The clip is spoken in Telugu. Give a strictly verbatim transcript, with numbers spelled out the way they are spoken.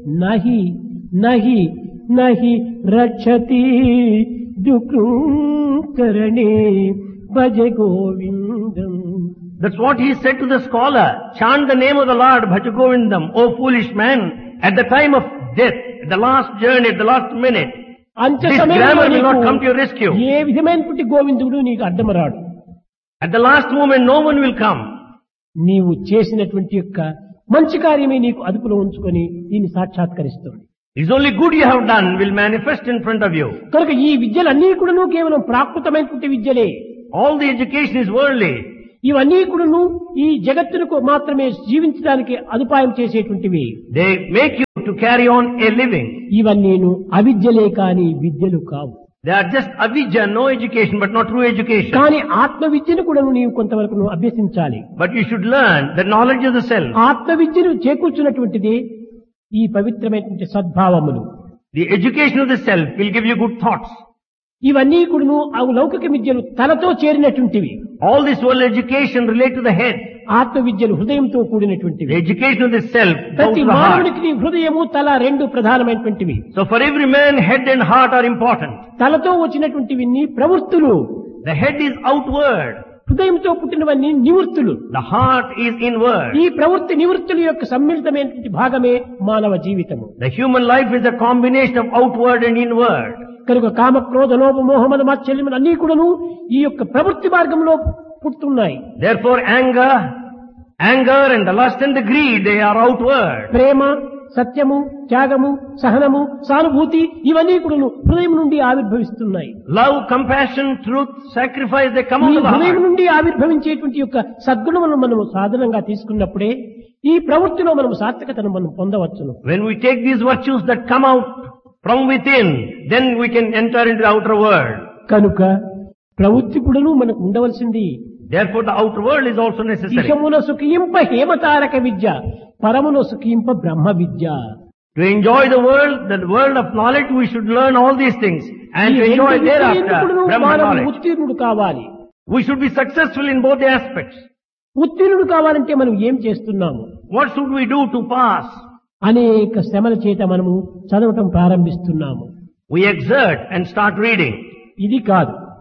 నహి నహి నహి రక్షతి దుఃఖకరణే భజ గోవిందం. That's what he said to the scholar. Chant the name of the Lord, Bhaja Govindam, O foolish man, at the time of death, at the last journey, at the last minute. అంత్య This సమయంలో grammar will not నీకు come to your rescue. ఏ విధమైనటువంటి గోవిందుడు నీకు అడ్డమరాడు. At the last moment, no one will come. నీవు చేసినటువంటి యొక్క మంచి కార్యమే నీకు అదుపులో ఉంచుకొని దీన్ని సాక్షాత్కరిస్తుంది. It's only good you have done will manifest in front of you. కనుక ఈ విద్యలన్నీ కూడాను కేవలం ప్రాకృతమైనటువంటి విద్యలే. All the education is worldly. ఇవన్నీ కూడాను ఈ జగత్తుకు మాత్రమే జీవించడానికి అదుపాయం చేసేటువంటివి. They make you to carry on a living. ఇవన్నీను అవిద్యలే కాని విద్యలు కావు. They are just avidya, no education, but not true education. కానీ ఆత్మ విద్యను కూడా నీవు కొంతవరకు నువ్వు అభ్యసించాలి. But you should learn the knowledge of the self. ఆత్మ విద్యను చేకూర్చున్నటువంటిది ఈ పవిత్రమైనటువంటి సద్భావములు. The education of the self will give you good thoughts. ఇవన్నీ కూడాను ఆ లౌకిక విద్యలు తలతో చేరినటువంటివి. All this world education relate to the head. ఆత్మ విద్యలు హృదయంతో కూడినటువంటివి. The education of the self goes ప్రతి to the heart. మానవునికి హృదయము తల రెండు ప్రధానమైనటువంటివి. So for every man, head and heart are important. తలతో వచ్చినటువంటివి ప్రవృత్తులు. The head is outward. హృదయంతో పుట్టినవన్నీ నివృత్తులు. The heart is inward. ఈ ప్రవృత్తి నివృత్తుల యొక్క సమ్మిళితమైనటువంటి భాగమే మానవ జీవితము. The human life is a combination of outward and inward. కనుక కామ క్రోధ లోభ మోహమద మాత్సర్యములు అన్నీ కూడాను ఈ యొక్క ప్రవృత్తి మార్గంలో పుట్టున్నాయి. Therefore anger, anger and the lust and the greed, they are outward. ప్రేమ, సత్యము, త్యాగము, సహనము, సానుభూతి ఇవన్నీ కూడాను హృదయం నుండి ఆవిర్భవిస్తున్నాయి. Love, compassion, truth, sacrifice, they come ఈ out of the హృదయం heart. నుండి ఆవిర్భవించేటువంటి యొక్క సద్గుణములను మనము సాధనంగా తీసుకున్నప్పుడే ఈ ప్రవృత్తిలో మనము సాత్వికతను మనం పొందవచ్చును. When we take these virtues that come out from within, then we can enter into the outer world. కనుక ప్రవృత్తి కూడాను మనకు ఉండవలసింది. Therefore the outer world is also necessary. ఇహమున సుఖింప హేమతారక Vidya, పరమున సుఖింప Brahma Vidya. To enjoy the world, the world of knowledge, we should learn all these things and to enjoy thereafter Brahma మానవుడు knowledge. ఉత్తీర్ణుడు కావాలి. We should be successful in both the aspects. ఉత్తీర్ణుడు కావాలంటే మనం ఏం చేస్తున్నాము? What should we do to pass? అనేక శ్రమల చేత మనము చదవటం ప్రారంభిస్తున్నాము. We exert and start reading. ఇది కాదు.